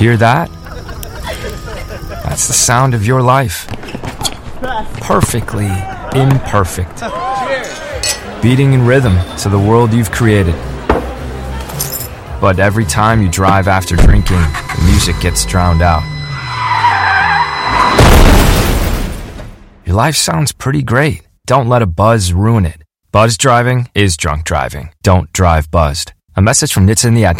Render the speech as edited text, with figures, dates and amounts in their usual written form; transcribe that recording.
Hear that? That's the sound of your life. Perfectly imperfect. Beating in rhythm to the world you've created. But every time you drive after drinking, the music gets drowned out. Your life sounds pretty great. Don't let a buzz ruin it. Buzz driving is drunk driving. Don't drive buzzed. A message from NHTSA and the ad